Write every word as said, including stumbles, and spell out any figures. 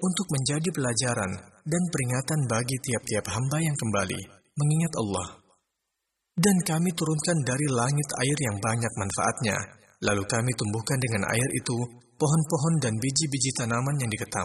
untuk menjadi pelajaran dan peringatan bagi tiap-tiap hamba yang kembali mengingat Allah. Dan kami turunkan dari langit air yang banyak manfaatnya, lalu kami tumbuhkan dengan air itu pohon-pohon dan biji-biji tanaman yang diketam.